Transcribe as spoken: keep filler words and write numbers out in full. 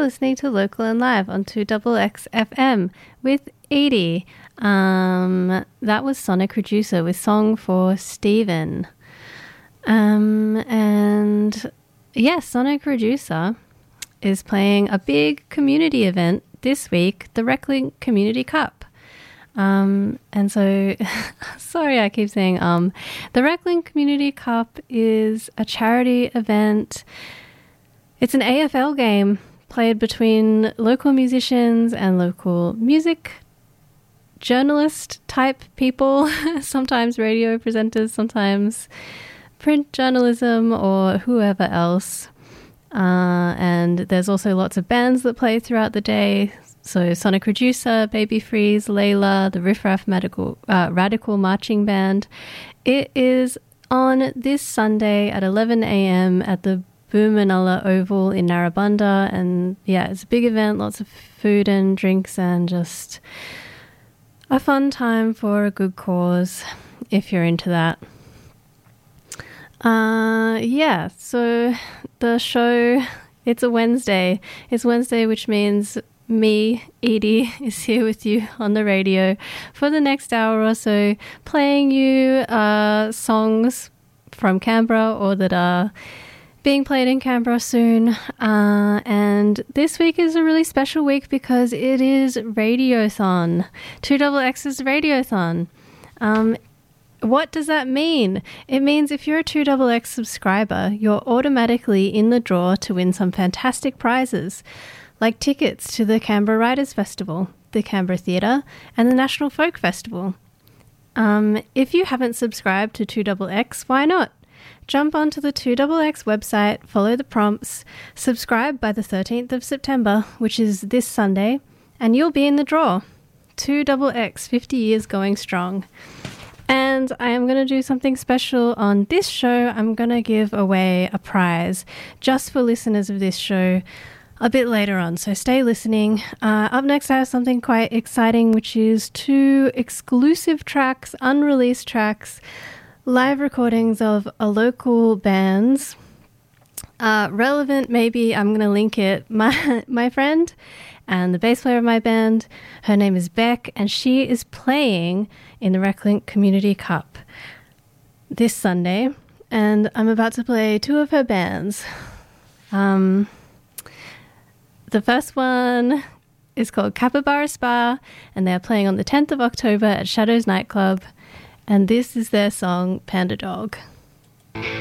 listening to Local and Live on two X X F M with Edie. Um, that was Sonic Reducer with Song for Stephen. Um, and yes, Sonic Reducer is playing a big community event this week, the Reclink Community Cup. Um, and so, sorry, I keep saying, um, the Reclink Community Cup is a charity event. It's an A F L game played between local musicians and local music journalist type people, sometimes radio presenters, sometimes print journalism or whoever else. Uh, and there's also lots of bands that play throughout the day. So Sonic Reducer, Baby Freeze, Layla, the Riff Raff Radical, uh, Radical Marching Band. It is on this Sunday at eleven a.m. at the Boomanalla Oval in Narrabundah. And yeah, it's a big event, lots of food and drinks and just a fun time for a good cause if you're into that. Uh, yeah, so the show, it's a Wednesday. It's Wednesday, which means me, Edie, is here with you on the radio for the next hour or so, playing you uh, songs from Canberra or that are being played in Canberra soon. Uh, and this week is a really special week because it is Radiothon, two X X's Radiothon. Um, What does that mean? It means if you're a two X X subscriber, you're automatically in the draw to win some fantastic prizes, like tickets to the Canberra Writers Festival, the Canberra Theatre, and the National Folk Festival. Um, if you haven't subscribed to two X X, why not? Jump onto the two X X website, follow the prompts, subscribe by the thirteenth of September, which is this Sunday, and you'll be in the draw. two X X, fifty years going strong. And I am going to do something special on this show. I'm going to give away a prize just for listeners of this show a bit later on. So stay listening. Uh, up next, I have something quite exciting, which is two exclusive tracks, unreleased tracks, live recordings of a local bands. Uh, relevant, maybe I'm going to link it. My, my friend and the bass player of my band, her name is Beck, and she is playing in the Reclink Community Cup this Sunday, and I'm about to play two of her bands. Um, the first one is called Capybara Spa, and they're playing on the tenth of October at Shadows Nightclub, and this is their song, Panda Dog.